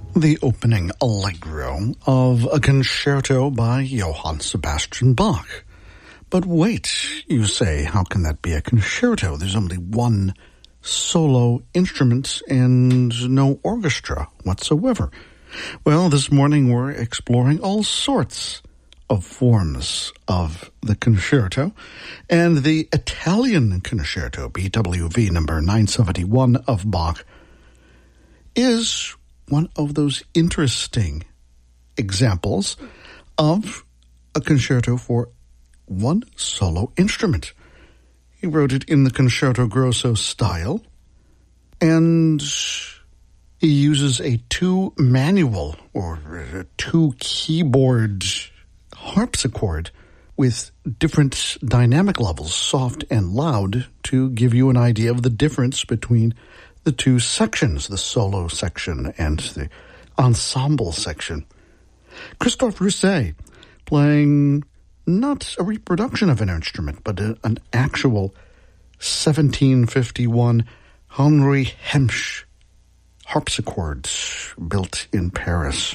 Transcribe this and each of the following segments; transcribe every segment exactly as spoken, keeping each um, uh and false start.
The opening allegro of a concerto by Johann Sebastian Bach. But wait, you say, how can that be a concerto? There's only one solo instrument and no orchestra whatsoever. Well, this morning we're exploring all sorts of forms of the concerto, and the Italian concerto, B W V number nine seventy-one of Bach, is one of those interesting examples of a concerto for one solo instrument. He wrote it in the concerto grosso style, and he uses a two-manual or a two-keyboard harpsichord with different dynamic levels, soft and loud, to give you an idea of the difference between the two sections, the solo section and the ensemble section. Christophe Rousset playing not a reproduction of an instrument, but a, an actual seventeen fifty-one Henri Hemsch harpsichord built in Paris.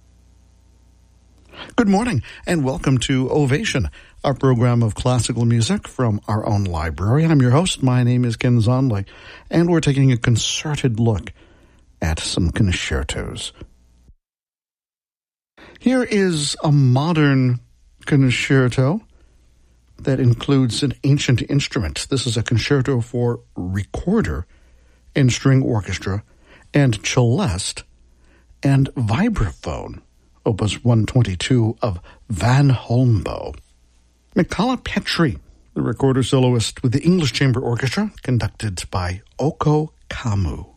Good morning and welcome to Ovation, our program of classical music from our own library. I'm your host. My name is Ken Zondley, and we're taking a concerted look at some concertos. Here is a modern concerto that includes an ancient instrument. This is a concerto for recorder and string orchestra and celeste and vibraphone, Opus one twenty-two of Van Holmboe. Michala Petri, the recorder soloist with the English Chamber Orchestra, conducted by Oko Kamu.